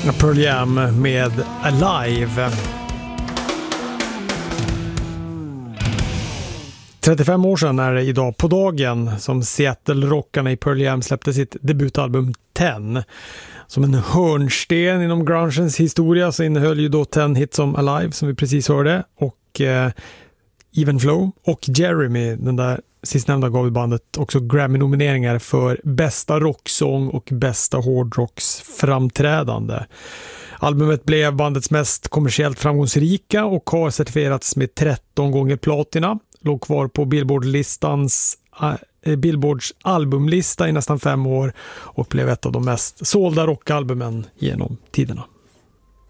Pearl Jam med Alive. 35 år sedan är det idag på dagen som Seattle-rockarna i Pearl Jam släppte sitt debutalbum 10. Som en hörnsten inom grungens historia så innehöll ju då 10 hits som Alive som vi precis hörde och Even Flow och Jeremy, den där sistnämnda, gav bandet också Grammy-nomineringar för bästa rocksång och bästa hårdrocksframträdande. Albumet blev bandets mest kommersiellt framgångsrika och har certifierats med 13 gånger platina. Låg kvar på Billboards albumlista i nästan 5 år och blev ett av de mest sålda rockalbumen genom tiderna.